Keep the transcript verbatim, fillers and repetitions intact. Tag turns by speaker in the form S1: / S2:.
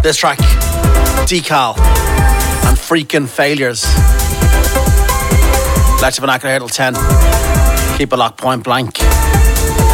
S1: This track, Decal and Freaking Failures. Let's have an actor here till ten. Keep it locked, point blank.